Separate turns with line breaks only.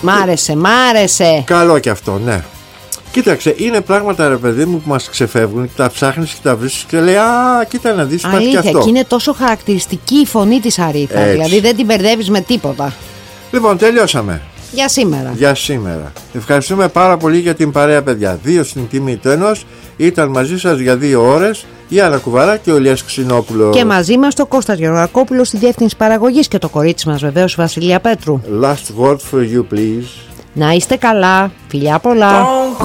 Μ' άρεσε.
Καλό και αυτό, ναι. Κοίταξε, είναι πράγματα ρε παιδί μου που μας ξεφεύγουν, τα ψάχνεις και τα βρίσκεις και λέει α, κοίτα να δεις, υπάρχει και αυτό.
Και είναι τόσο χαρακτηριστική η φωνή της Αρήθα.
Έτσι.
Δηλαδή δεν την μπερδεύεις με τίποτα.
Λοιπόν, τελειώσαμε.
Για σήμερα.
Ευχαριστούμε πάρα πολύ για την παρέα, παιδιά. 2 στην τιμή του ενός. Ήταν μαζί σας για 2 ώρες η Άννα Κουβαρά και ο Ηλίας Ξινόπουλος.
Και μαζί μας το Κώστας Γεωργακόπουλος στη διεύθυνση παραγωγής και το κορίτσι μας βεβαίως Βασιλεία Πέτρου.
Last word for you, please.
Να είστε καλά. Φιλιά πολλά.